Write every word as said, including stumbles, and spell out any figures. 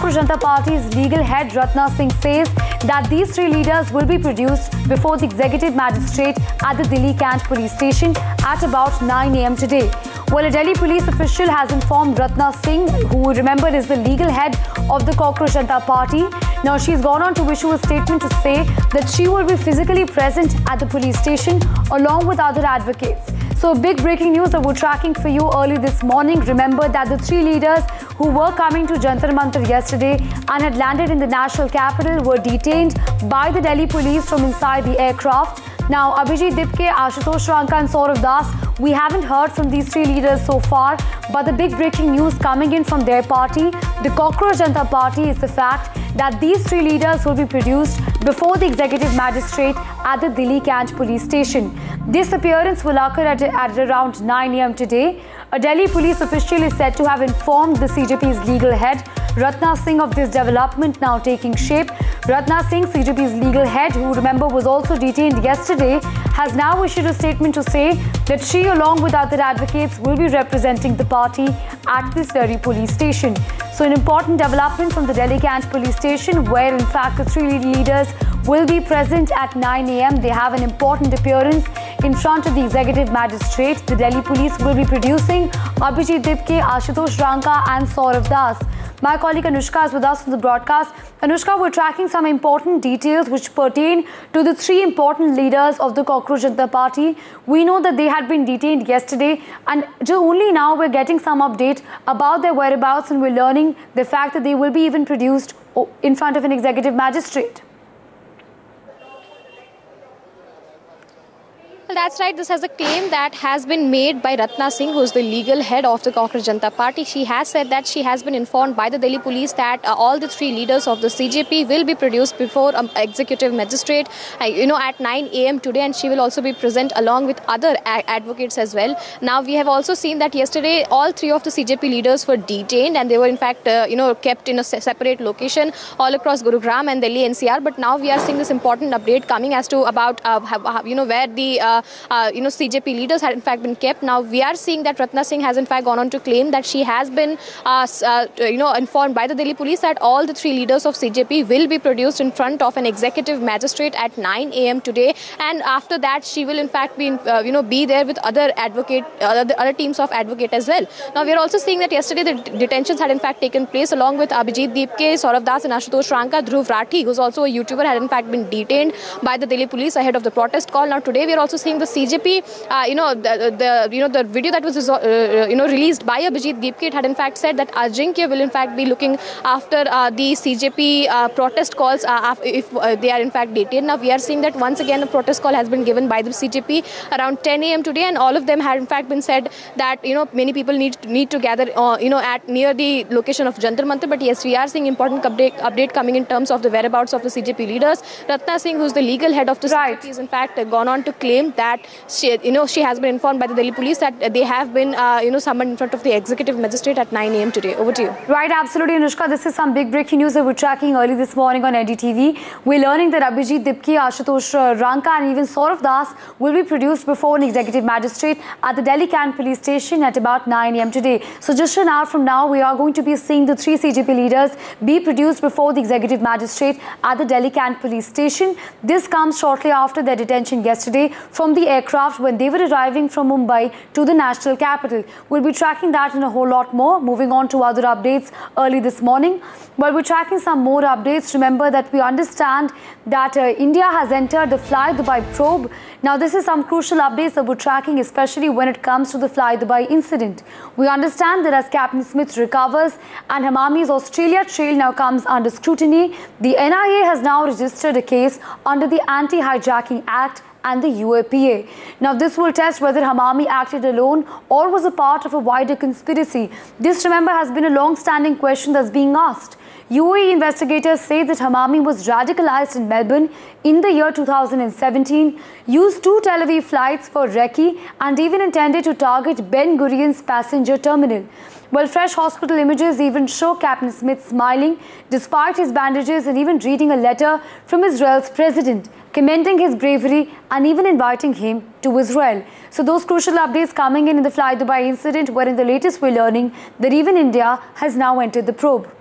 Cockroach Janata Party's legal head Ratna Singh says that these three leaders will be produced before the executive magistrate at the Delhi Cant police station at about nine A M today. Well, a Delhi police official has informed Ratna Singh, who remember is the legal head of the Cockroach Janata Party. Now, she's gone on to issue a statement to say that she will be physically present at the police station along with other advocates. So, big breaking news that we're tracking for you early this morning. Remember that the three leaders who were coming to Jantar Mantar yesterday and had landed in the national capital were detained by the Delhi police from inside the aircraft. Now, Abhijit Dipke, Ashutosh Ranka and Saurav Das, we haven't heard from these three leaders so far, but the big breaking news coming in from their party, the Cockroach Janata Party, is the fact that these three leaders will be produced before the executive magistrate at the Delhi Cant police station. This appearance will occur at, at around nine A M today. A Delhi police official is said to have informed the C J P's legal head, Ratna Singh, of this development now taking shape. Ratna Singh, C J P's legal head, who remember was also detained yesterday, has now issued a statement to say that she, along with other advocates, will be representing the party at this very police station. So an important development from the Delhi Cant police station, where in fact the three leaders will be present at nine A M They have an important appearance in front of the executive magistrate. The Delhi police will be producing Abhijit Dipke, Ashutosh Ranka and Saurav Das. My colleague Anushka is with us from the broadcast. Anushka, we're tracking some important details which pertain to the three important leaders of the Cockroach Janata Party. We know that they had been detained yesterday, and only now we're getting some update about their whereabouts, and we're learning the fact that they will be even produced in front of an executive magistrate. Well, that's right. This has a claim that has been made by Ratna Singh, who is the legal head of the Cockroach Janata Party. She has said that she has been informed by the Delhi police that uh, all the three leaders of the C J P will be produced before um, executive magistrate, uh, you know, at nine A M today, and she will also be present along with other advocates as well. Now, we have also seen that yesterday all three of the C J P leaders were detained, and they were in fact, uh, you know, kept in a separate location all across Gurugram and Delhi N C R. But now we are seeing this important update coming as to about, uh, how, you know, where the uh, Uh, you know, C J P leaders had in fact been kept. Now we are seeing that Ratna Singh has in fact gone on to claim that she has been, uh, uh, you know, informed by the Delhi police that all the three leaders of C J P will be produced in front of an executive magistrate at nine A M today, and after that she will in fact be, in, uh, you know, be there with other advocate, uh, other, other teams of advocate as well. Now we are also seeing that yesterday the detentions had in fact taken place along with Abhijit Dipke, Saurav Das, and Ashutosh Ranka. Dhruv Rathi, who's also a YouTuber, had in fact been detained by the Delhi police ahead of the protest call. Now today we are also seeing the C J P, uh, you know, the, the you know the video that was uh, you know released by Abhijit Dipke had in fact said that Ajinkya will in fact be looking after uh, the C J P uh, protest calls uh, if uh, they are in fact detained. Now we are seeing that once again a protest call has been given by the C J P around ten A M today, and all of them had in fact been said that you know many people need to, need to gather uh, you know at near the location of Jantar Mantar. But yes, we are seeing important update update coming in terms of the whereabouts of the C J P leaders. Ratna Singh, who's the legal head of the right. C J P, is in fact uh, gone on to claim that she, you know, she has been informed by the Delhi police that they have been, uh, you know, summoned in front of the executive magistrate at nine A M today. Over to you. Right, absolutely, Anushka. This is some big breaking news that we're tracking early this morning on N D T V. We're learning that Abhijit Dipke, Ashutosh Ranka, and even Saurav Das will be produced before an executive magistrate at the Delhi Cant police station at about nine A M today. So just an hour from now, we are going to be seeing the three C J P leaders be produced before the executive magistrate at the Delhi Cant police station. This comes shortly after their detention yesterday from the aircraft when they were arriving from Mumbai to the national capital. We'll be tracking that and a whole lot more. Moving on to other updates early this morning. While we're tracking some more updates, remember that we understand that uh, India has entered the Fly Dubai probe. Now, this is some crucial updates that we're tracking, especially when it comes to the Fly Dubai incident. We understand that as Captain Smith recovers and Hamami's Australia trail now comes under scrutiny, the N I A has now registered a case under the Anti-Hijacking Act and the U A P A. Now, this will test whether Hamami acted alone or was a part of a wider conspiracy. This, remember, has been a long-standing question that's being asked. U A E investigators say that Hamami was radicalized in Melbourne in the year two thousand seventeen, used two Tel Aviv flights for recce, and even intended to target Ben Gurion's passenger terminal. Well, fresh hospital images even show Captain Smith smiling despite his bandages and even reading a letter from Israel's president, commending his bravery and even inviting him to Israel. So those crucial updates coming in in the Fly Dubai incident, where in the latest we're learning that even India has now entered the probe.